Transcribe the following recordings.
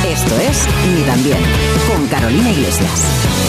Esto es Ni tan bien, con Carolina Iglesias.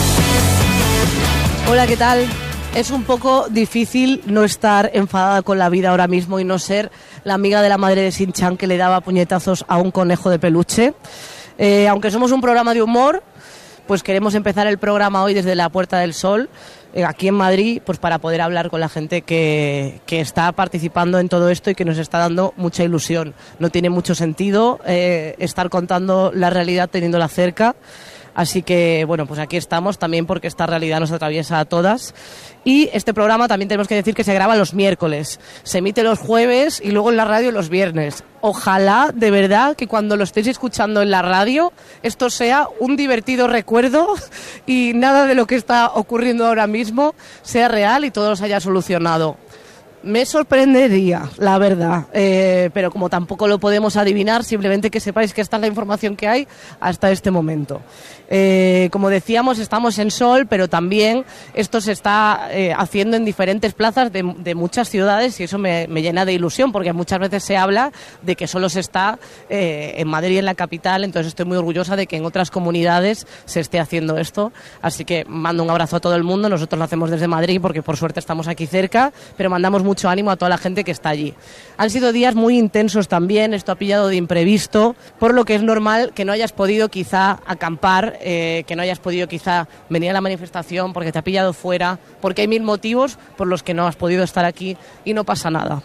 Hola, ¿qué tal? Es un poco difícil no estar enfadada con la vida ahora mismo y no ser la amiga de la madre de Shin-Chan que le daba puñetazos a un conejo de peluche. Aunque somos un programa de humor, pues queremos empezar el programa hoy desde la Puerta del Sol, aquí en Madrid, pues para poder hablar con la gente que está participando en todo esto y que nos está dando mucha ilusión. No tiene mucho sentido estar contando la realidad teniéndola cerca. Así que, bueno, pues aquí estamos también porque esta realidad nos atraviesa a todas. Y este programa también tenemos que decir que se graba los miércoles, se emite los jueves y luego en la radio los viernes. Ojalá, de verdad, que cuando lo estéis escuchando en la radio, esto sea un divertido recuerdo y nada de lo que está ocurriendo ahora mismo sea real y todo se haya solucionado. Me sorprendería, la verdad, pero como tampoco lo podemos adivinar, simplemente que sepáis que esta es la información que hay hasta este momento. Como decíamos, estamos en Sol, pero también esto se está haciendo en diferentes plazas de muchas ciudades y eso me llena de ilusión, porque muchas veces se habla de que solo se está en Madrid, en la capital, entonces estoy muy orgullosa de que en otras comunidades se esté haciendo esto. Así que mando un abrazo a todo el mundo, nosotros lo hacemos desde Madrid porque por suerte estamos aquí cerca, pero mandamos mucho ánimo a toda la gente que está allí. Han sido días muy intensos también, esto ha pillado de imprevisto, por lo que es normal que no hayas podido quizá acampar, que no hayas podido quizá venir a la manifestación porque te ha pillado fuera, porque hay mil motivos por los que no has podido estar aquí y no pasa nada.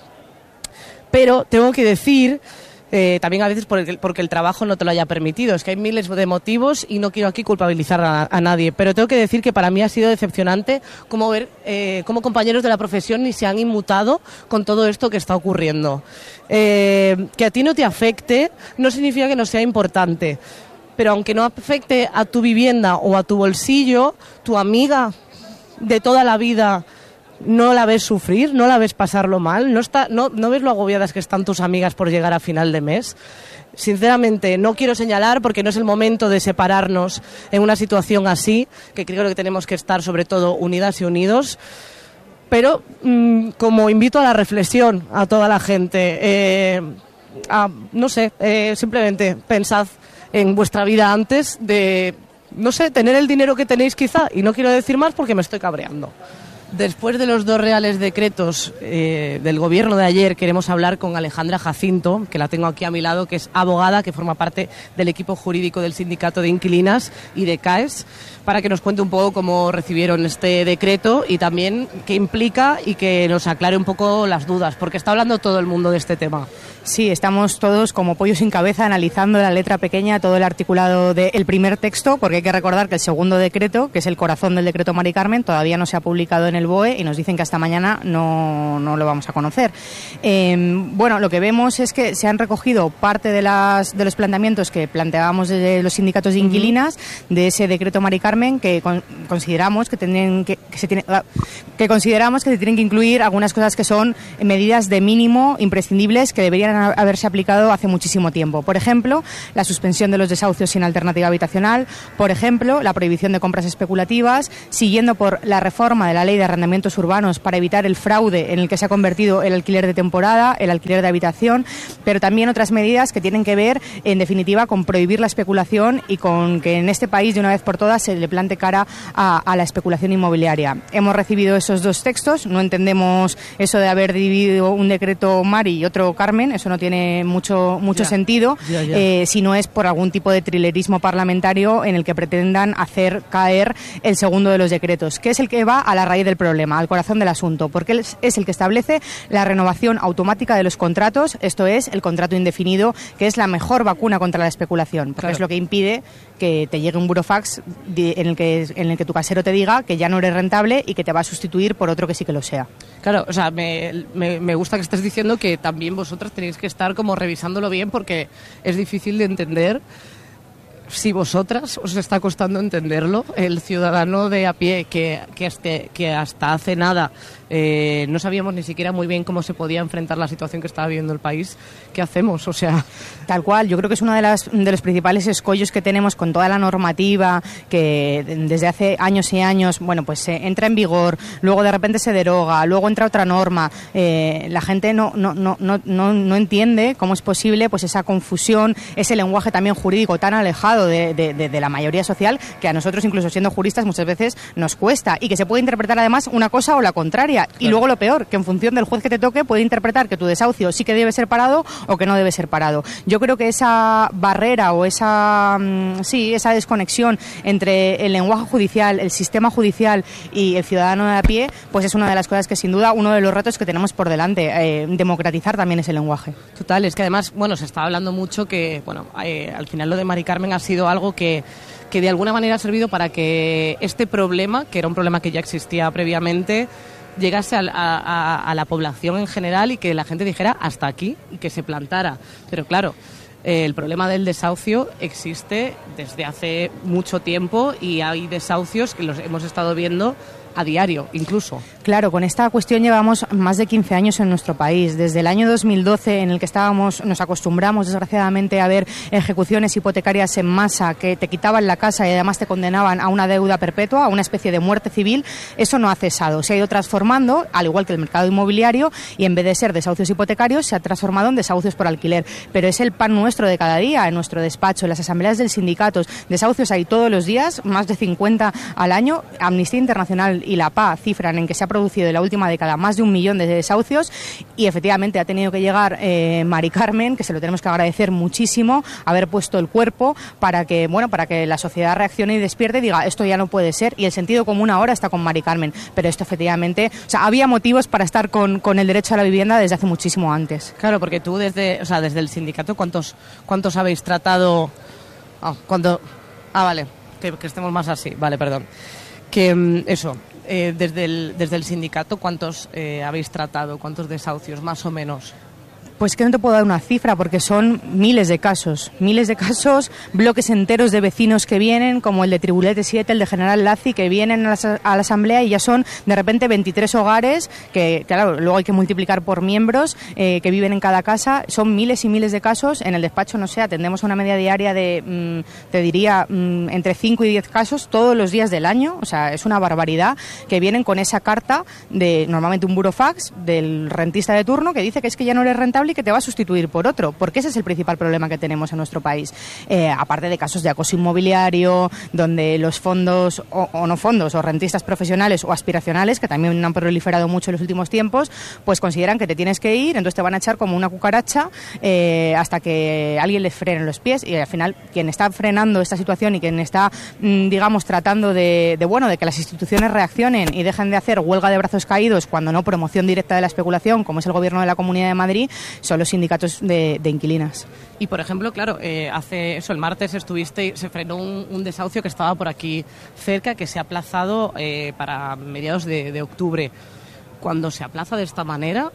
Pero tengo que decir, también a veces porque el trabajo no te lo haya permitido, es que hay miles de motivos y no quiero aquí culpabilizar a nadie, pero tengo que decir que para mí ha sido decepcionante cómo ver cómo compañeros de la profesión ni se han inmutado con todo esto que está ocurriendo. Que a ti no te afecte no significa que no sea importante, pero aunque no afecte a tu vivienda o a tu bolsillo, tu amiga de toda la vida no la ves sufrir, no la ves pasarlo mal, no ves lo agobiadas que están tus amigas por llegar a final de mes. Sinceramente, no quiero señalar porque no es el momento de separarnos en una situación así, que creo que tenemos que estar sobre todo unidas y unidos. Pero como invito a la reflexión a toda la gente, simplemente pensad en vuestra vida antes de, tener el dinero que tenéis quizá, y no quiero decir más porque me estoy cabreando. Después de los 2 reales decretos del gobierno de ayer, queremos hablar con Alejandra Jacinto, que la tengo aquí a mi lado, que es abogada, que forma parte del equipo jurídico del Sindicato de Inquilinas y de CAES, para que nos cuente un poco cómo recibieron este decreto y también qué implica y que nos aclare un poco las dudas, porque está hablando todo el mundo de este tema. Sí, estamos todos como pollo sin cabeza analizando la letra pequeña, todo el articulado del primer texto, porque hay que recordar que el segundo decreto, que es el corazón del decreto Mari Carmen, todavía no se ha publicado en el BOE y nos dicen que hasta mañana no lo vamos a conocer. Lo que vemos es que se han recogido parte de los planteamientos que planteábamos desde los sindicatos de inquilinas de ese decreto Mari Carmen, que consideramos que se tienen que incluir algunas cosas que son medidas de mínimo imprescindibles que deberían haberse aplicado hace muchísimo tiempo. Por ejemplo, la suspensión de los desahucios sin alternativa habitacional, por ejemplo, la prohibición de compras especulativas, siguiendo por la reforma de la ley de arrendamientos urbanos para evitar el fraude en el que se ha convertido el alquiler de temporada, el alquiler de habitación, pero también otras medidas que tienen que ver, en definitiva, con prohibir la especulación y con que en este país, de una vez por todas, se le plante cara a la especulación inmobiliaria. Hemos recibido esos 2 textos, no entendemos eso de haber dividido un decreto Mari y otro Carmen, eso no tiene mucho sentido, si no es por algún tipo de trilerismo parlamentario en el que pretendan hacer caer el segundo de los decretos, que es el que va a la raíz del problema, al corazón del asunto, porque es el que establece la renovación automática de los contratos, esto es, el contrato indefinido, que es la mejor vacuna contra la especulación, porque es lo que impide que te llegue un burofax en el que tu casero te diga que ya no eres rentable y que te va a sustituir por otro que sí que lo sea. Claro, o sea, me gusta que estés diciendo que también vosotras tenéis que estar como revisándolo bien, porque es difícil de entender. Si vosotras os está costando entenderlo, el ciudadano de a pie que hasta hace nada no sabíamos ni siquiera muy bien cómo se podía enfrentar la situación que estaba viviendo el país. ¿Qué hacemos? O sea... Tal cual, yo creo que es uno de los principales escollos que tenemos con toda la normativa que desde hace años y años, bueno, pues entra en vigor, luego de repente se deroga, luego entra otra norma. La gente no entiende cómo es posible pues esa confusión, ese lenguaje también jurídico tan alejado de la mayoría social, que a nosotros, incluso siendo juristas, muchas veces nos cuesta, y que se puede interpretar además una cosa o la contraria. Claro. Y luego lo peor, que en función del juez que te toque puede interpretar que tu desahucio sí que debe ser parado o que no debe ser parado. Yo creo que esa barrera o esa desconexión entre el lenguaje judicial, el sistema judicial y el ciudadano de a pie, pues es una de las cosas que sin duda uno de los retos que tenemos por delante, democratizar también ese lenguaje. Total, es que además, bueno, se está hablando mucho que, bueno, al final lo de Mari Carmen ha sido algo que de alguna manera ha servido para que este problema, que era un problema que ya existía previamente, llegase a la población en general y que la gente dijera hasta aquí y que se plantara. Pero claro, el problema del desahucio existe desde hace mucho tiempo y hay desahucios que los hemos estado viendo a diario, incluso. Claro, con esta cuestión llevamos más de 15 años en nuestro país. Desde el año 2012, en el que nos acostumbramos, desgraciadamente, a ver ejecuciones hipotecarias en masa que te quitaban la casa y además te condenaban a una deuda perpetua, a una especie de muerte civil. Eso no ha cesado. Se ha ido transformando, al igual que el mercado inmobiliario, y en vez de ser desahucios hipotecarios, se ha transformado en desahucios por alquiler. Pero es el pan nuestro de cada día, en nuestro despacho, en las asambleas del sindicatos. Desahucios hay todos los días, más de 50 al año. Amnistía Internacional y la PA cifran en que se ha producido en la última década más de 1 millón de desahucios, y efectivamente ha tenido que llegar Mari Carmen, que se lo tenemos que agradecer muchísimo, haber puesto el cuerpo para que la sociedad reaccione y despierte y diga esto ya no puede ser, y el sentido común ahora está con Mari Carmen, pero esto efectivamente, o sea, había motivos para estar con el derecho a la vivienda desde hace muchísimo antes. Claro, porque tú desde el sindicato, ¿cuántos habéis tratado? Vale, que estemos más así, vale, perdón. Que eso, desde el sindicato, ¿cuántos habéis tratado? ¿Cuántos desahucios, más o menos? Pues que no te puedo dar una cifra porque son miles de casos, bloques enteros de vecinos que vienen, como el de Tribulete 7, el de General Laci, que vienen a la asamblea y ya son de repente 23 hogares, que claro, luego hay que multiplicar por miembros que viven en cada casa. Son miles y miles de casos. En el despacho, no sé, atendemos una media diaria de, te diría, entre 5 y 10 casos todos los días del año. O sea, es una barbaridad, que vienen con esa carta de normalmente un burofax del rentista de turno que dice que es que ya no eres rentable y que te va a sustituir por otro, porque ese es el principal problema que tenemos en nuestro país. Aparte de casos de acoso inmobiliario, donde los fondos, o no fondos, o rentistas profesionales o aspiracionales, que también han proliferado mucho en los últimos tiempos, pues consideran que te tienes que ir, entonces te van a echar como una cucaracha hasta que alguien les frene los pies, y al final quien está frenando esta situación y quien está, digamos, tratando de que las instituciones reaccionen y dejen de hacer huelga de brazos caídos, cuando no promoción directa de la especulación, como es el Gobierno de la Comunidad de Madrid, son los sindicatos de inquilinas. Y por ejemplo, claro, el martes se frenó un desahucio que estaba por aquí cerca, que se ha aplazado para mediados de octubre. Cuando se aplaza de esta manera,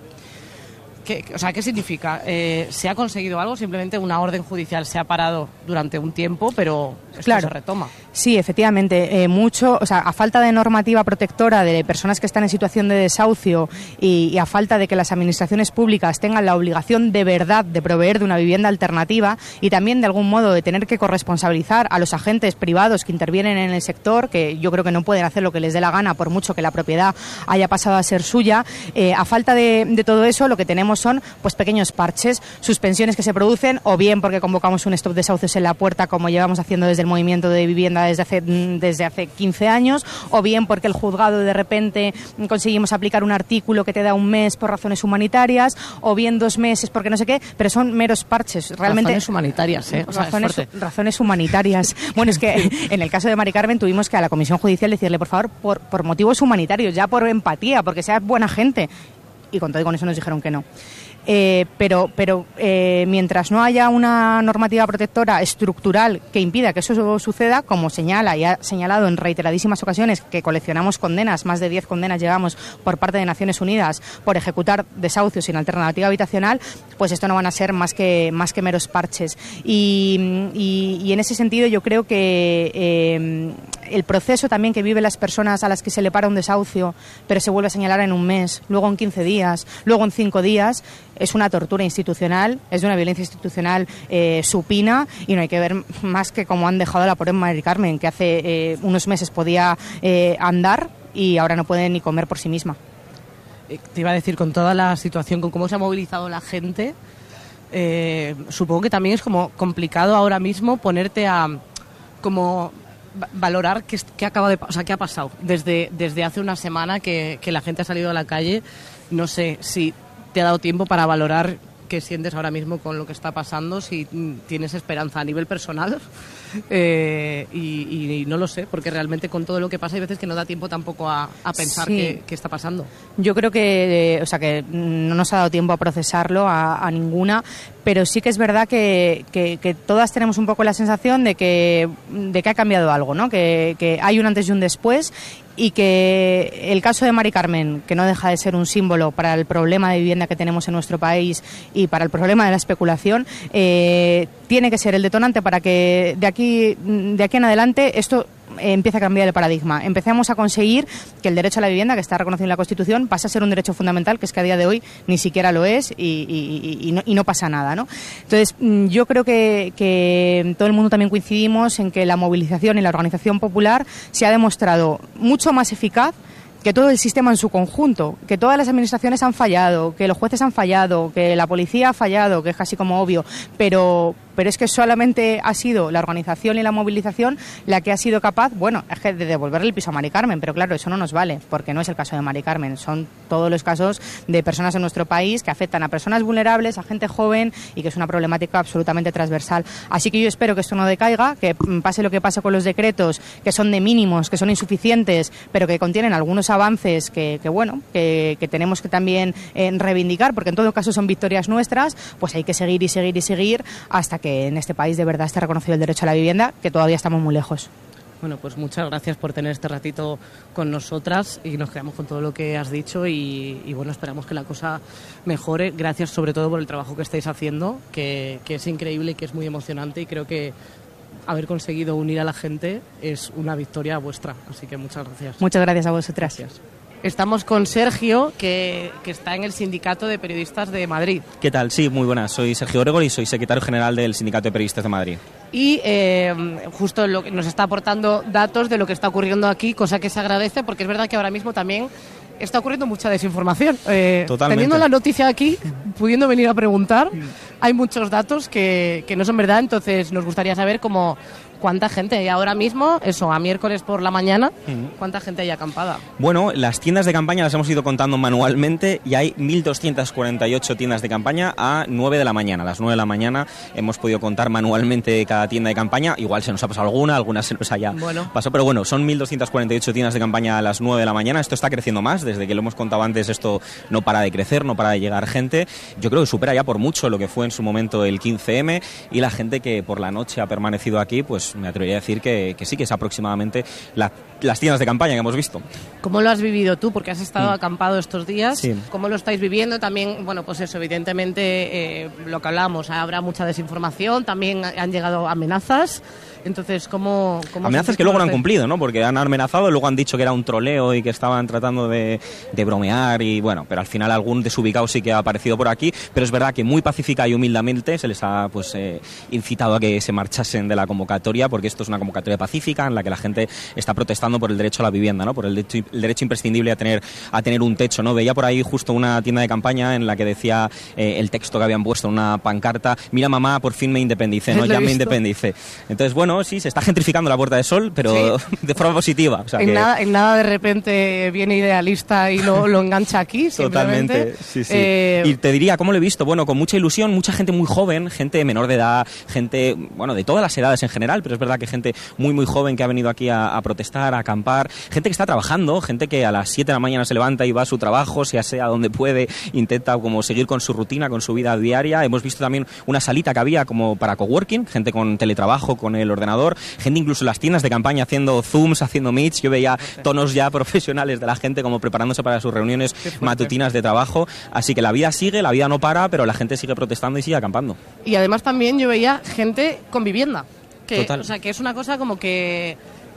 ¿qué significa? ¿Se ha conseguido algo? Simplemente una orden judicial se ha parado durante un tiempo, pero esto se retoma. Sí, efectivamente, a falta de normativa protectora de personas que están en situación de desahucio y a falta de que las administraciones públicas tengan la obligación de verdad de proveer de una vivienda alternativa, y también de algún modo de tener que corresponsabilizar a los agentes privados que intervienen en el sector, que yo creo que no pueden hacer lo que les dé la gana por mucho que la propiedad haya pasado a ser suya, a falta de todo eso, lo que tenemos son pues pequeños parches, suspensiones que se producen, o bien porque convocamos un stop desahucios en la puerta, como llevamos haciendo desde el movimiento de vivienda desde hace 15 años, o bien porque el juzgado de repente conseguimos aplicar un artículo que te da 1 mes por razones humanitarias, o bien 2 meses porque no sé qué, pero son meros parches. Realmente, razones humanitarias, razones humanitarias. Bueno, es que en el caso de Mari Carmen tuvimos que a la Comisión Judicial decirle, por favor, por motivos humanitarios, ya por empatía, porque sea buena gente. Y con todo y con eso nos dijeron que no. Pero mientras no haya una normativa protectora estructural que impida que eso suceda, como señala y ha señalado en reiteradísimas ocasiones, que coleccionamos condenas, más de 10 condenas llevamos por parte de Naciones Unidas por ejecutar desahucios sin alternativa habitacional, pues esto no van a ser más que meros parches. Y en ese sentido yo creo que el proceso también que viven las personas a las que se le para un desahucio, pero se vuelve a señalar en un mes, luego en 15 días, luego en 5 días, es una tortura institucional, es de una violencia institucional supina, y no hay que ver más que cómo han dejado a la pobre Mari Carmen, que hace unos meses podía andar y ahora no puede ni comer por sí misma. Te iba a decir, con toda la situación, con cómo se ha movilizado la gente, supongo que también es como complicado ahora mismo ponerte a como valorar qué acaba de, o sea, qué ha pasado desde hace una semana que la gente ha salido a la calle. No sé si te ha dado tiempo para valorar qué sientes ahora mismo con lo que está pasando, si tienes esperanza a nivel personal, y no lo sé, porque realmente con todo lo que pasa hay veces que no da tiempo tampoco a pensar qué está pasando. Yo creo que, que no nos ha dado tiempo a procesarlo a ninguna, pero sí que es verdad que todas tenemos un poco la sensación de que ha cambiado algo, ¿no? Que hay un antes y un después, y que el caso de Mari Carmen, que no deja de ser un símbolo para el problema de vivienda que tenemos en nuestro país y para el problema de la especulación, tiene que ser el detonante para que de aquí en adelante esto empieza a cambiar el paradigma. Empecemos a conseguir que el derecho a la vivienda, que está reconocido en la Constitución, pase a ser un derecho fundamental, que es que a día de hoy ni siquiera lo es, y no pasa nada, ¿no? Entonces, yo creo que todo el mundo también coincidimos en que la movilización y la organización popular se ha demostrado mucho más eficaz que todo el sistema en su conjunto, que todas las administraciones han fallado, que los jueces han fallado, que la policía ha fallado, que es casi como obvio, pero es que solamente ha sido la organización y la movilización la que ha sido capaz, es que de devolverle el piso a Mari Carmen, pero claro, eso no nos vale, porque no es el caso de Mari Carmen, son todos los casos de personas en nuestro país que afectan a personas vulnerables, a gente joven, y que es una problemática absolutamente transversal. Así que yo espero que esto no decaiga, que pase lo que pase con los decretos, que son de mínimos, que son insuficientes, pero que contienen algunos avances que tenemos que también reivindicar, porque en todo caso son victorias nuestras. Pues hay que seguir y seguir y seguir hasta que en este país de verdad esté reconocido el derecho a la vivienda, que todavía estamos muy lejos. Bueno, pues muchas gracias por tener este ratito con nosotras, y nos quedamos con todo lo que has dicho, y bueno, esperamos que la cosa mejore. Gracias sobre todo por el trabajo que estáis haciendo, que es increíble y que es muy emocionante, y creo que haber conseguido unir a la gente es una victoria vuestra, así que muchas gracias. Muchas gracias a vosotras. Gracias. Estamos con Sergio, que está en el Sindicato de Periodistas de Madrid. ¿Qué tal? Sí, muy buenas. Soy Sergio Gregor y soy secretario general del Sindicato de Periodistas de Madrid. Y justo lo que nos está aportando datos de lo que está ocurriendo aquí, cosa que se agradece, porque es verdad que ahora mismo también está ocurriendo mucha desinformación. Totalmente. Teniendo la noticia aquí, pudiendo venir a preguntar, hay muchos datos que no son verdad, entonces nos gustaría saber cuánta gente hay ahora mismo, eso, a miércoles por la mañana, cuánta gente hay acampada. Bueno, las tiendas de campaña las hemos ido contando manualmente y hay 1.248 tiendas de campaña a 9 de la mañana. A las 9 de la mañana hemos podido contar manualmente cada tienda de campaña. Igual se nos ha pasado alguna se nos haya pasado, pero bueno, son 1.248 tiendas de campaña a las 9 de la mañana. Esto está creciendo más, desde que lo hemos contado antes, esto no para de crecer, no para de llegar gente. Yo creo que supera ya por mucho lo que fue en su momento el 15M, y la gente que por la noche ha permanecido aquí, pues me atrevería a decir que sí, que es aproximadamente las tiendas de campaña que hemos visto. ¿Cómo lo has vivido tú? Porque has estado acampado estos días. Sí. ¿Cómo lo estáis viviendo? También, bueno, pues eso, evidentemente, lo que hablábamos, habrá mucha desinformación, también han llegado amenazas. Entonces, ¿cómo amenazas que luego no han cumplido, ¿no? Porque han amenazado, luego han dicho que era un troleo y que estaban tratando de bromear, y bueno, pero al final algún desubicado sí que ha aparecido por aquí, pero es verdad que muy pacífica y humildemente se les ha incitado a que se marchasen de la convocatoria, porque esto es una convocatoria pacífica en la que la gente está protestando por el derecho a la vivienda, ¿no? Por el derecho imprescindible a tener un techo, ¿no? Veía por ahí justo una tienda de campaña en la que decía el texto que habían puesto en una pancarta: mira mamá, por fin me independicé, ¿no? Ya me independicé. Entonces, bueno, sí, se está gentrificando la Puerta del Sol, pero sí, de forma positiva. O sea, en nada de repente viene idealista y lo engancha aquí. Totalmente, sí. Y te diría, ¿cómo lo he visto? Bueno, con mucha ilusión, mucha gente muy joven, gente menor de edad, gente, bueno, de todas las edades en general, pero es verdad que gente muy, muy joven que ha venido aquí a protestar, a acampar, gente que está trabajando, gente que a las 7 de la mañana se levanta y va a su trabajo, sea donde puede, intenta como seguir con su rutina, con su vida diaria. Hemos visto también una salita que había como para coworking, gente con teletrabajo, con el ordenador, gente incluso en las tiendas de campaña haciendo Zooms, haciendo Meets. Yo veía tonos ya profesionales de la gente como preparándose para sus reuniones matutinas de trabajo. Así que la vida sigue, la vida no para, pero la gente sigue protestando y sigue acampando. Y además también yo veía gente con vivienda. Total. O sea, que es una cosa como que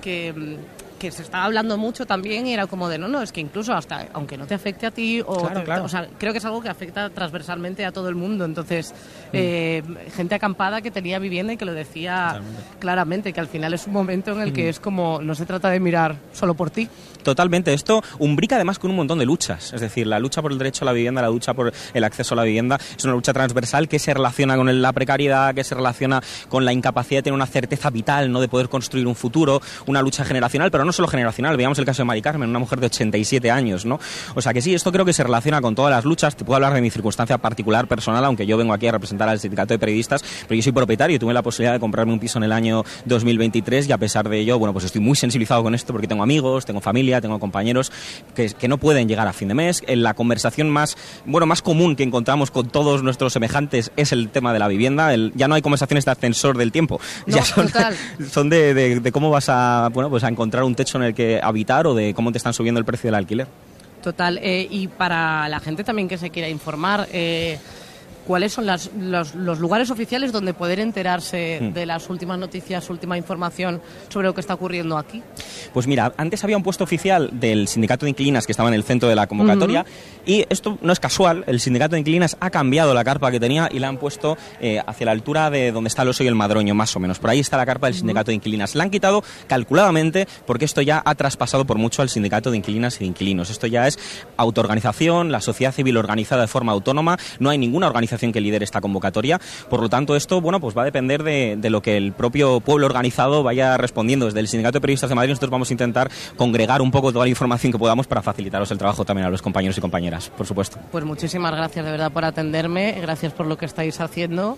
que se estaba hablando mucho también y era como de no, es que incluso hasta aunque no te afecte a ti claro. O sea, creo que es algo que afecta transversalmente a todo el mundo. Entonces, gente acampada que tenía vivienda y que lo decía claramente, que al final es un momento en el que es como no se trata de mirar solo por ti. Totalmente. Esto umbrica además con un montón de luchas. Es decir, la lucha por el derecho a la vivienda, la lucha por el acceso a la vivienda, es una lucha transversal que se relaciona con la precariedad, que se relaciona con la incapacidad de tener una certeza vital, ¿no?, de poder construir un futuro, una lucha generacional, pero no solo generacional. Veamos el caso de Mari Carmen, una mujer de 87 años, ¿no? O sea que sí, esto creo que se relaciona con todas las luchas. Te puedo hablar de mi circunstancia particular, personal, aunque yo vengo aquí a representar al sindicato de periodistas, pero yo soy propietario y tuve la posibilidad de comprarme un piso en el año 2023 y a pesar de ello, bueno, pues estoy muy sensibilizado con esto porque tengo amigos, tengo familia, tengo compañeros que no pueden llegar a fin de mes. En la conversación más común que encontramos con todos nuestros semejantes es el tema de la vivienda. Ya no hay conversaciones de ascensor del tiempo, no, ya son de cómo vas a encontrar un techo en el que habitar o de cómo te están subiendo el precio del alquiler. Total, y para la gente también que se quiera informar, ¿cuáles son los lugares oficiales donde poder enterarse de las últimas noticias, última información sobre lo que está ocurriendo aquí? Pues mira, antes había un puesto oficial del Sindicato de Inquilinas que estaba en el centro de la convocatoria y esto no es casual, el Sindicato de Inquilinas ha cambiado la carpa que tenía y la han puesto hacia la altura de donde está el Oso y el Madroño, más o menos. Por ahí está la carpa del Sindicato de Inquilinas. La han quitado calculadamente porque esto ya ha traspasado por mucho al Sindicato de Inquilinas y de Inquilinos. Esto ya es autoorganización, la sociedad civil organizada de forma autónoma, no hay ninguna organización que lidere esta convocatoria. Por lo tanto, esto pues va a depender de lo que el propio pueblo organizado vaya respondiendo. Desde el Sindicato de Periodistas de Madrid nosotros vamos a intentar congregar un poco toda la información que podamos para facilitaros el trabajo también a los compañeros y compañeras, por supuesto. Pues muchísimas gracias de verdad por atenderme, gracias por lo que estáis haciendo.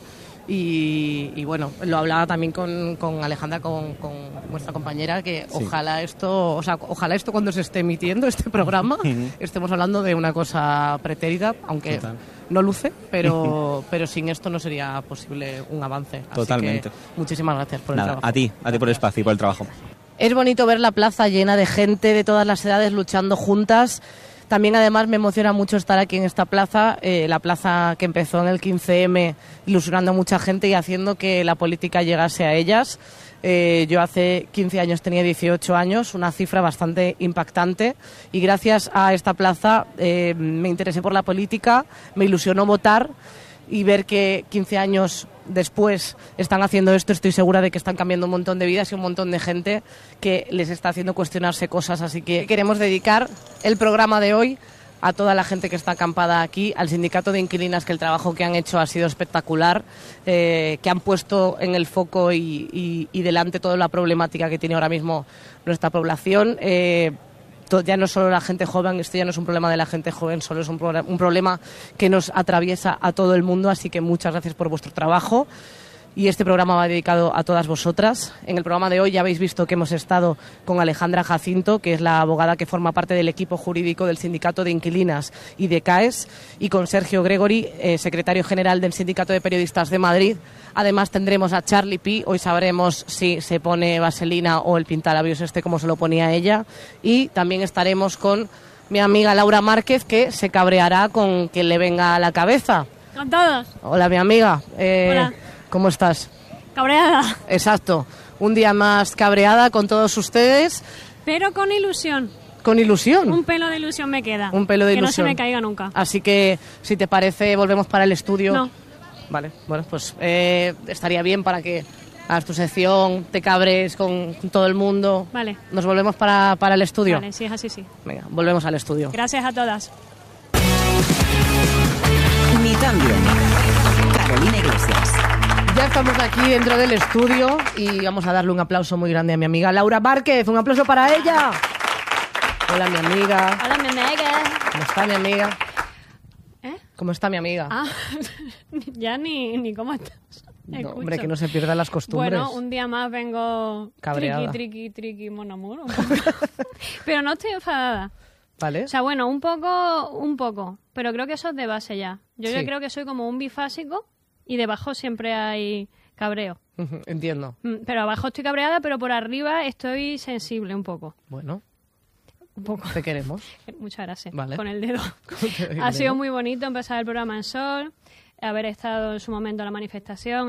Y bueno, lo hablaba también con Alejandra, con vuestra compañera, que sí. Ojalá esto cuando se esté emitiendo este programa estemos hablando de una cosa pretérita, aunque no luce, pero sin esto no sería posible un avance. Así Totalmente. Que muchísimas gracias por el trabajo. A ti por el espacio y por el trabajo. Es bonito ver la plaza llena de gente de todas las edades luchando juntas. También, además, me emociona mucho estar aquí en esta plaza, la plaza que empezó en el 15M, ilusionando a mucha gente y haciendo que la política llegase a ellas. Yo hace 15 años tenía 18 años, una cifra bastante impactante, y gracias a esta plaza me interesé por la política, me ilusionó votar y ver que 15 años después están haciendo esto. Estoy segura de que están cambiando un montón de vidas y un montón de gente que les está haciendo cuestionarse cosas. Así que queremos dedicar el programa de hoy a toda la gente que está acampada aquí, al Sindicato de Inquilinas, que el trabajo que han hecho ha sido espectacular, que han puesto en el foco y delante toda la problemática que tiene ahora mismo nuestra población. Ya no solo la gente joven, esto ya no es un problema de la gente joven, solo es un problema que nos atraviesa a todo el mundo, así que muchas gracias por vuestro trabajo. Y este programa va dedicado a todas vosotras. En el programa de hoy ya habéis visto que hemos estado con Alejandra Jacinto, que es la abogada que forma parte del equipo jurídico del Sindicato de Inquilinas y de CAES, y con Sergio Gregori, secretario general del Sindicato de Periodistas de Madrid. Además tendremos a Charlie Pi, hoy sabremos si se pone vaselina o el pintalabios como se lo ponía ella. Y también estaremos con mi amiga Laura Márquez, que se cabreará con quien le venga a la cabeza. Con todos. Hola, mi amiga. Hola. ¿Cómo estás? Cabreada. Exacto. Un día más cabreada con todos ustedes. Pero con ilusión. ¿Con ilusión? Un pelo de ilusión me queda. Un pelo de ilusión. Que no se me caiga nunca. Así que, si te parece, volvemos para el estudio. No. Vale, bueno, pues estaría bien para que hagas tu sección, te cabres con todo el mundo. Vale. ¿Nos volvemos para el estudio? Vale, si es así, sí. Venga, volvemos al estudio. Gracias a todas. Ni tan bien. Carolina Iglesias. Ya estamos aquí dentro del estudio y vamos a darle un aplauso muy grande a mi amiga Laura Márquez. Un aplauso para ella. Hola, mi amiga. Hola, mi amiga. ¿Cómo está mi amiga? ¿Eh? ¿Cómo está mi amiga? Ah, ya ni cómo estás. No, hombre, que no se pierdan las costumbres. Bueno, un día más vengo cabreada. Triqui, monomuro. Pero no estoy enfadada. ¿Vale? O sea, bueno, un poco. Pero creo que eso es de base ya. Yo Sí. creo que soy como un bifásico y debajo siempre hay cabreo. Entiendo. Pero abajo estoy cabreada, pero por arriba estoy sensible un poco. Bueno, Un poco. te queremos. Muchas gracias. Vale. Con el dedo. Con el Ha dedo. sido muy bonito empezar el programa en Sol, haber estado en su momento en la manifestación.